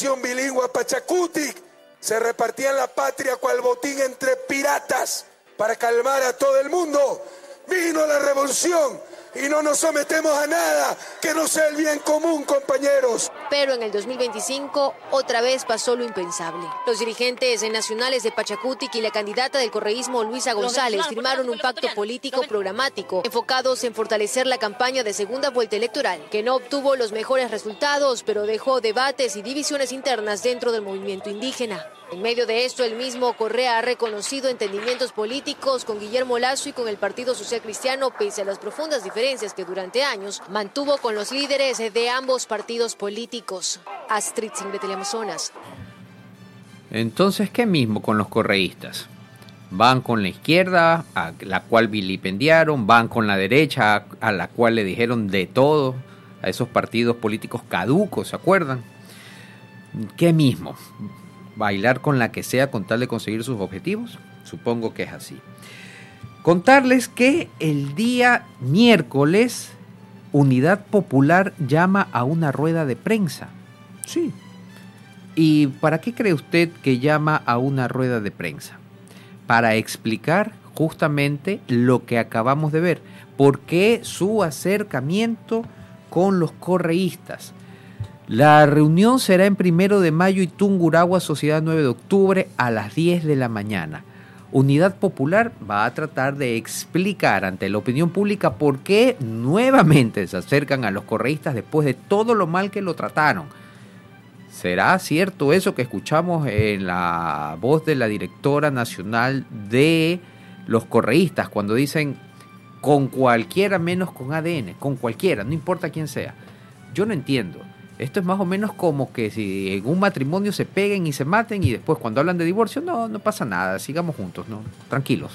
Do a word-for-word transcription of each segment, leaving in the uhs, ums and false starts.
bilingüe a Pachacutic, se repartían la patria cual botín entre piratas para calmar a todo el mundo. Vino la revolución y no nos sometemos a nada que no sea el bien común, compañeros. Pero en el dos mil veinticinco otra vez pasó lo impensable. Los dirigentes nacionales de Pachacutic y la candidata del correísmo Luisa González firmaron un pacto político programático enfocados en fortalecer la campaña de segunda vuelta electoral, que no obtuvo los mejores resultados, pero dejó debates y divisiones internas dentro del movimiento indígena. En medio de esto, el mismo Correa ha reconocido entendimientos políticos con Guillermo Lasso y con el Partido Social Cristiano, pese a las profundas diferencias que durante años mantuvo con los líderes de ambos partidos políticos. Astrid Singh de Teleamazonas. Entonces, ¿qué mismo con los correístas? Van con la izquierda, a la cual vilipendiaron, van con la derecha, a la cual le dijeron de todo, a esos partidos políticos caducos, ¿se acuerdan? ¿Qué mismo? ¿Bailar con la que sea con tal de conseguir sus objetivos? Supongo que es así. Contarles que el día miércoles Unidad Popular llama a una rueda de prensa. Sí. ¿Y para qué cree usted que llama a una rueda de prensa? Para explicar justamente lo que acabamos de ver. ¿Por qué su acercamiento con los correístas? La reunión será en Primero de Mayo y Tungurahua, Sociedad nueve de octubre, a las diez de la mañana. Unidad Popular va a tratar de explicar ante la opinión pública por qué nuevamente se acercan a los correístas después de todo lo mal que lo trataron. ¿Será cierto eso que escuchamos en la voz de la directora nacional de los correístas cuando dicen con cualquiera menos con A D N, con cualquiera, no importa quién sea? Yo no entiendo. Esto es más o menos como que si en un matrimonio se peguen y se maten y después cuando hablan de divorcio, no, no pasa nada, sigamos juntos, no, tranquilos.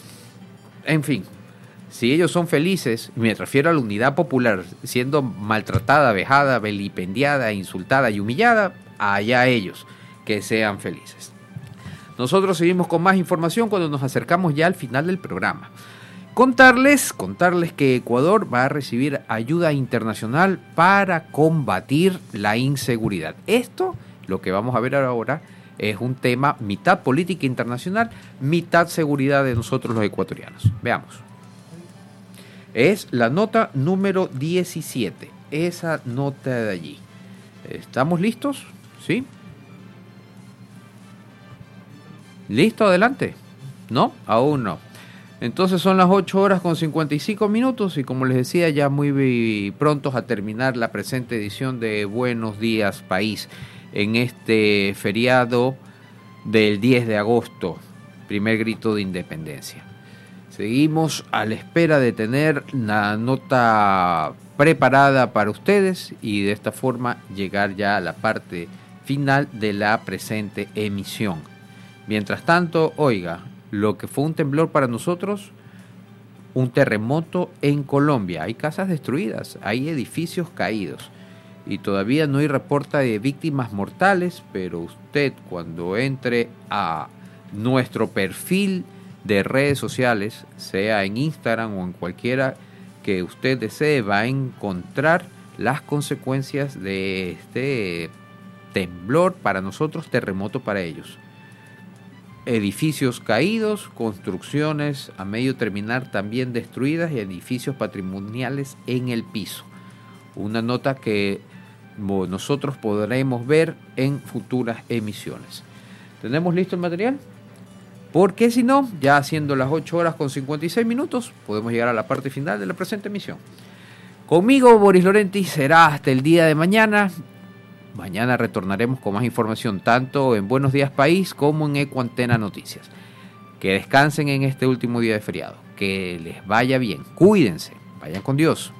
En fin, si ellos son felices, me refiero a la Unidad Popular, siendo maltratada, vejada, vilipendiada, insultada y humillada, allá ellos, que sean felices. Nosotros seguimos con más información cuando nos acercamos ya al final del programa. Contarles, contarles que Ecuador va a recibir ayuda internacional para combatir la inseguridad. Esto, lo que vamos a ver ahora, es un tema mitad política internacional, mitad seguridad de nosotros los ecuatorianos. Veamos. Es la nota número diecisiete, esa nota de allí. ¿Estamos listos? ¿Sí? ¿Listo? Adelante. ¿No? Aún no. Entonces son las ocho horas con cincuenta y cinco minutos y como les decía, ya muy prontos a terminar la presente edición de Buenos Días País en este feriado del diez de agosto, primer grito de independencia. Seguimos a la espera de tener la nota preparada para ustedes y de esta forma llegar ya a la parte final de la presente emisión. Mientras tanto, oiga, lo que fue un temblor para nosotros, un terremoto en Colombia. Hay casas destruidas, hay edificios caídos y todavía no hay reporte de víctimas mortales, pero usted cuando entre a nuestro perfil de redes sociales, sea en Instagram o en cualquiera que usted desee, va a encontrar las consecuencias de este temblor para nosotros, terremoto para ellos. Edificios caídos, construcciones a medio terminar también destruidas y edificios patrimoniales en el piso. Una nota que nosotros podremos ver en futuras emisiones. ¿Tenemos listo el material? Porque si no, ya siendo las ocho horas con cincuenta y seis minutos, podemos llegar a la parte final de la presente emisión. Conmigo, Boris Laurenti, será hasta el día de mañana. Mañana retornaremos con más información tanto en Buenos Días País como en Ecuantena Noticias. Que descansen en este último día de feriado. Que les vaya bien. Cuídense. Vayan con Dios.